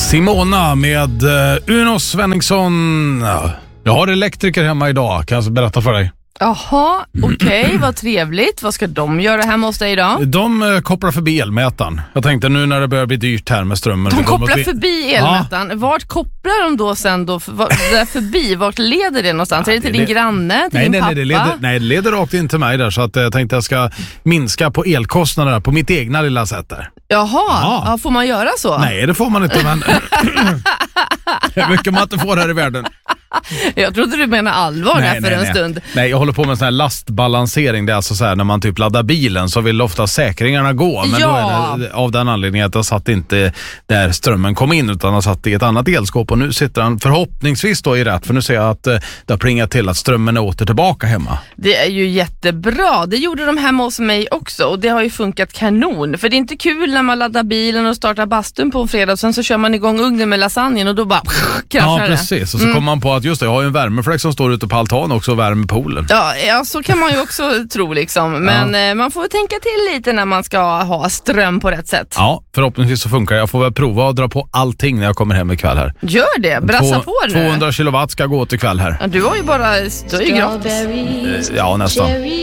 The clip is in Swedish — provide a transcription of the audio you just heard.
Simona med Uno Svenningsson. Jag har elektriker hemma idag, kan jag berätta för dig. Jaha, okej, vad trevligt. Vad ska de göra hemma hos dig idag? De kopplar förbi elmätaren. Jag tänkte nu när det börjar bli dyrt här med strömmen. De kopplar förbi elmätaren. Ja. Vart kopplar de då sen då? Där förbi, vart leder det någonstans? Ja, är det till din granne, till din pappa? Det leder rakt in till mig där, så att jag tänkte jag ska minska på elkostnaderna på mitt egna lilla sätt där. Jaha, ja, får man göra så? Nej, det får man inte, men hur mycket man inte får här i världen. Jag trodde du menar allvar där för en stund. Nej, jag håller på med en sån här lastbalansering. Det är alltså så här, när man typ laddar bilen så vill ofta säkringarna gå. Men då är det av den anledningen att jag satt inte där strömmen kom in, utan jag satt i ett annat elskåp. Och nu sitter han förhoppningsvis då i rätt. För nu ser jag att det har plingat till att strömmen är åter tillbaka hemma. Det är ju jättebra. Det gjorde de hemma hos mig också. Och det har ju funkat kanon. För det är inte kul när man laddar bilen och startar bastun på en fredag. Och sen så kör man igång ugnen med lasagnen och då bara kraschar det. Ja, precis. Och så kommer man på att just det, jag har ju en värmefläck som står ute på altan också och värmer poolen. Ja, så kan man ju också tro liksom. Men man får tänka till lite när man ska ha ström på rätt sätt. Ja, förhoppningsvis så funkar det. Jag får väl prova att dra på allting när jag kommer hem ikväll här. Gör det, brassa på nu. 200 kilowatt ska gå till kväll här. Ja, du har ju bara, du är ju gratis. Ja, nästan.